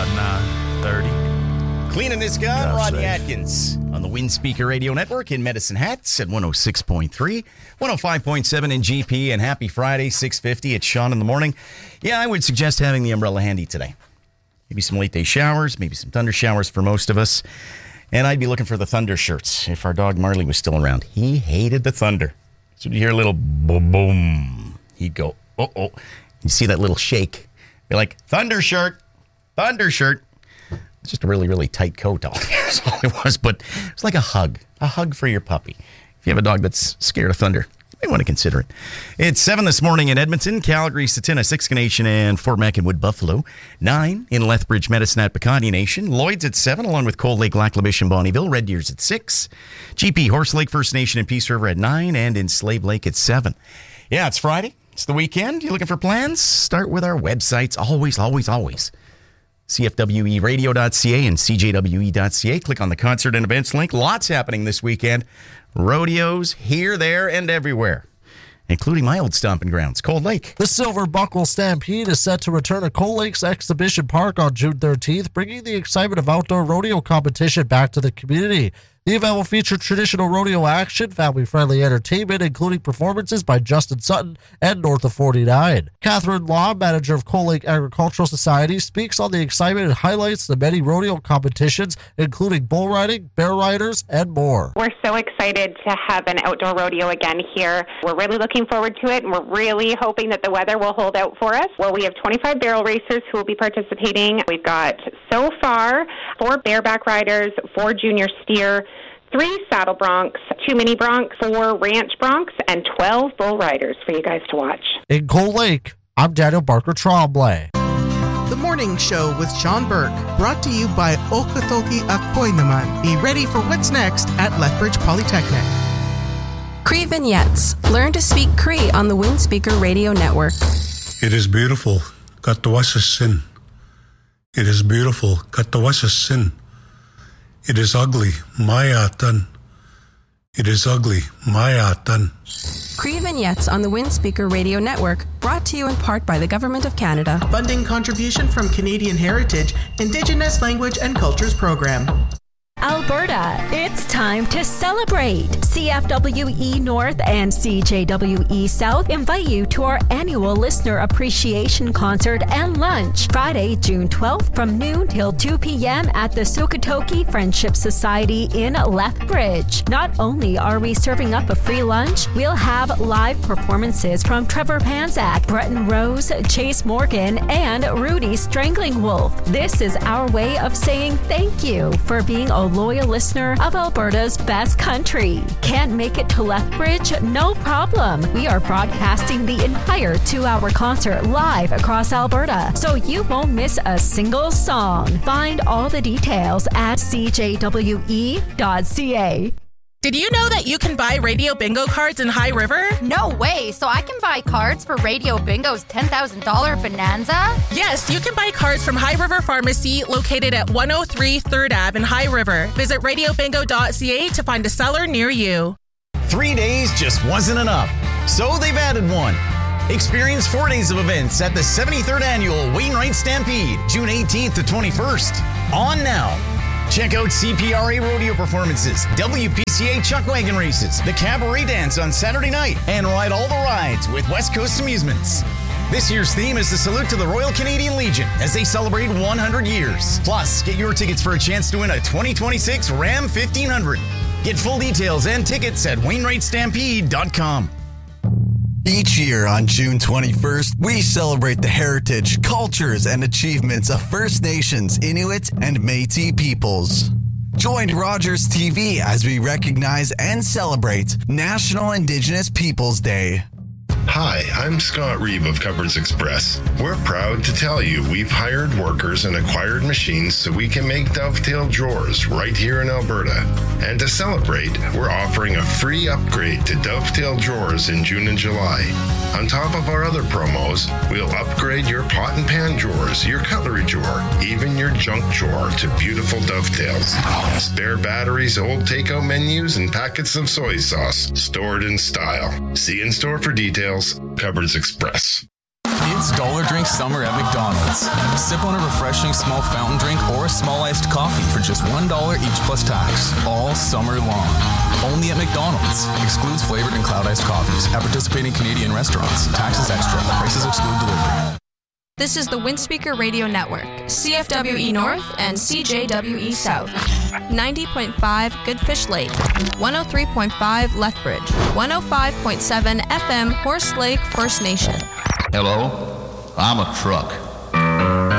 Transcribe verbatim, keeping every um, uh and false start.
about nine thirty. Cleaning this gun, God Rodney save. Atkins on the Wind Speaker Radio Network in Medicine Hats at one oh six point three, one oh five point seven in G P, and happy Friday, six fifty. It's Sean in the morning. Yeah, I would suggest having the umbrella handy today. Maybe some late day showers, maybe some thunder showers for most of us. And I'd be looking for the thunder shirts if our dog Marley was still around. He hated the thunder. So you hear a little boom, boom. He'd go, oh, oh. You see that little shake. Be like, thunder shirt, thunder shirt. It's just a really, really tight coat. That's all it was. But it's like a hug, a hug for your puppy. If you have a dog that's scared of thunder, you may want to consider it. It's seven this morning in Edmonton, Calgary, Satina, Siksika Nation, and Fort Mac and Wood Buffalo. Nine in Lethbridge, Medicine Hat, Picardy Nation. Lloyd's at seven, along with Cold Lake, Lac-La-Biche, and Bonnyville. Red Deer's at six. G P, Horse Lake First Nation, and Peace River at nine, and in Slave Lake at seven. Yeah, it's Friday. It's the weekend. You looking for plans? Start with our websites. Always, always, always. C F W E radio dot C A and C J W E dot C A. Click on the concert and events link. Lots happening this weekend. Rodeos here, there, and everywhere, including my old stomping grounds, Cold Lake. The Silver Buckle Stampede is set to return to Cold Lake's Exhibition Park on June thirteenth, bringing the excitement of outdoor rodeo competition back to the community. The event will feature traditional rodeo action, family-friendly entertainment, including performances by Justin Sutton and North of forty-nine. Catherine Law, manager of Cold Lake Agricultural Society, speaks on the excitement and highlights the many rodeo competitions, including bull riding, bear riders, and more. We're so excited to have an outdoor rodeo again here. We're really looking forward to it, and we're really hoping that the weather will hold out for us. Well, we have twenty-five barrel racers who will be participating. We've got, so far, four bareback riders, four junior steer, three saddle broncs, two mini broncs, four ranch broncs, and twelve bull riders for you guys to watch. In Cold Lake, I'm Daniel Barker Tremblay. The Morning Show with Sean Burke, brought to you by Okotoki Akoy Naman. Be ready for what's next at Lethbridge Polytechnic. Cree Vignettes. Learn to speak Cree on the Wind Speaker Radio Network. It is beautiful. Katawasasin. It is beautiful. Katawasasin. It is ugly. Mayatan. It is ugly. Mayatan. Cree Vignettes on the Wind Speaker Radio Network, brought to you in part by the Government of Canada. Funding contribution from Canadian Heritage, Indigenous Language and Cultures Program. Alberta, it's time to celebrate. C F W E North and C J W E South invite you to our annual Listener Appreciation Concert and Lunch, Friday, June twelfth from noon till two p.m. at the Sukatoki Friendship Society in Lethbridge. Not only are we serving up a free lunch, we'll have live performances from Trevor Panzak, Breton Rose, Chase Morgan, and Rudy Strangling Wolf. This is our way of saying thank you for being a loyal listener of Alberta's best country. Can't make it to Lethbridge? No problem. We are broadcasting the entire two-hour concert live across Alberta, so you won't miss a single song. Find all the details at C J W E dot C A. Did you know that you can buy Radio Bingo cards in High River? No way. So I can buy cards for Radio Bingo's ten thousand dollars bonanza? Yes, you can buy cards from High River Pharmacy, located at one oh three third Avenue in High River. Visit radio bingo dot C A to find a seller near you. Three days just wasn't enough, so they've added one. Experience four days of events at the seventy-third Annual Wainwright Stampede, June eighteenth to twenty-first. On now. Check out C P R A rodeo performances, W P C A chuck wagon races, the cabaret dance on Saturday night, and ride all the rides with West Coast Amusements. This year's theme is the salute to the Royal Canadian Legion as they celebrate one hundred years. Plus, get your tickets for a chance to win a twenty twenty-six Ram fifteen hundred. Get full details and tickets at wainwright stampede dot com. Each year on June twenty-first, we celebrate the heritage, cultures, and achievements of First Nations, Inuit, and Métis peoples. Join Rogers T V as we recognize and celebrate National Indigenous Peoples Day. Hi, I'm Scott Reeve of Cupboards Express. We're proud to tell you we've hired workers and acquired machines so we can make dovetail drawers right here in Alberta. And to celebrate, we're offering a free upgrade to dovetail drawers in June and July. On top of our other promos, we'll upgrade your pot and pan drawers, your cutlery drawer, even your junk drawer to beautiful dovetails. Spare batteries, old takeout menus, and packets of soy sauce stored in style. See in store for details. Cupboards Express. It's Dollar Drink Summer at McDonald's. Sip on a refreshing small fountain drink or a small iced coffee for just one dollar each plus tax, all summer long. Only at McDonald's. Excludes flavored and cloud iced coffees at participating Canadian restaurants. Taxes extra. Prices exclude delivery. This is the Windspeaker Radio Network, C F W E North and C J W E South. ninety point five Goodfish Lake, one oh three point five Lethbridge, one oh five point seven F M Horse Lake First Nation. Hello, I'm a truck.